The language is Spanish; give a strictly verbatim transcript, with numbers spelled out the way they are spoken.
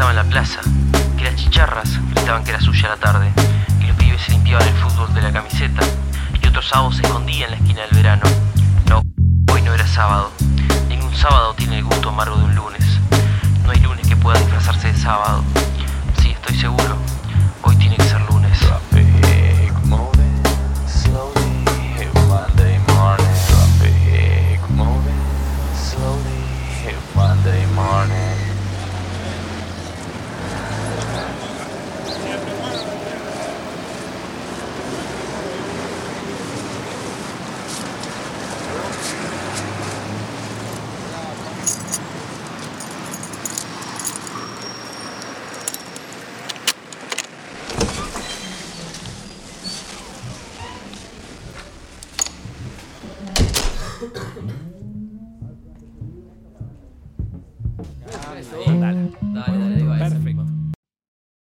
estaba en la plaza, que las chicharras gritaban que era suya la tarde, y los pibes se limpiaban el fútbol de la camiseta, y otro sábado se escondía en la esquina del verano. No, hoy no era sábado. Ningún sábado tiene el gusto amargo de un lunes. No hay lunes que pueda disfrazarse de sábado. Sí, estoy seguro, hoy tiene que ser lunes. Monday morning. Dale, dale.